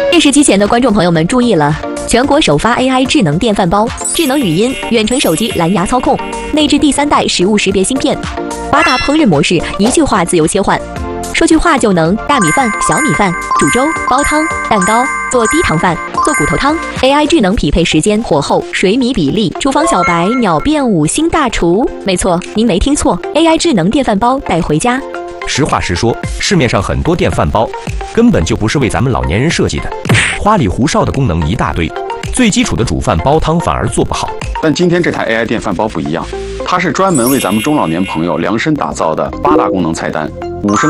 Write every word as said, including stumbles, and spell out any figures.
电视机前的观众朋友们注意了，全国首发 A I 智能电饭煲，智能语音、远程手机蓝牙操控，内置第三代食物识别芯片，八大烹饪模式一句话自由切换，说句话就能大米饭、小米饭、煮粥、煲汤、蛋糕、做低糖饭、做骨头汤。A I 智能匹配时间、火候、水米比例，厨房小白秒变五星大厨。没错，您没听错 ，A I 智能电饭煲带回家。 实话实说，市面上很多电饭煲根本就不是为咱们老年人设计的，花里胡哨的功能一大堆，最基础的煮饭煲汤反而做不好。 但今天这台 A I 电饭煲不一样，它是专门为咱们中老年朋友量身打造的八大功能菜单，五升。